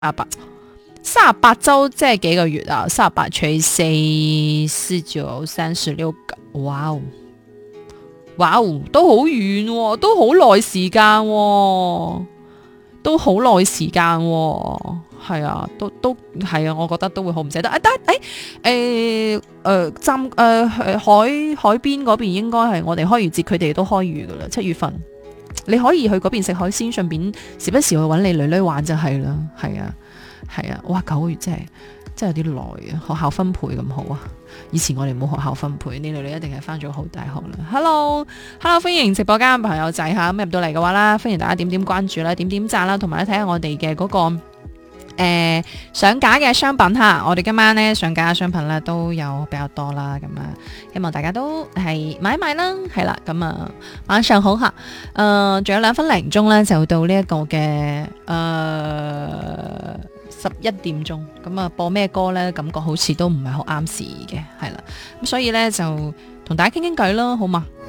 38周即係幾個月啊？38除4 49 36，哇哦！哇哦，都好遠喎，都好耐時間喎，都好耐時間喎，係啊，都係啊，我覺得都會好唔捨得啊！海邊嗰邊應該係我哋開完節，佢哋都開漁噶啦，7月份，你可以去嗰邊食海鮮，順便時不時去揾你女女玩就係啦，係啊，哇9個月真係有啲耐啊，學校分配咁好啊！以前我哋冇學校分配，你女女一定係翻咗好大學啦。Hello，歡迎直播間嘅朋友仔吓，咁入到嚟嘅話啦，歡迎大家點關注啦，點讚啦，同埋咧睇下我哋嘅嗰個上架嘅商品吓，我哋今晚咧上架嘅商品咧都有比較多啦，咁啊，希望大家都係買一買啦，係啦，咁啊晚上好吓，仲有2分零鐘咧就到呢一個嘅11點鐘，咁啊播咩歌呢？感覺好似都唔係好啱時嘅，係啦，咁所以呢，就同大家傾偈咯，好嘛？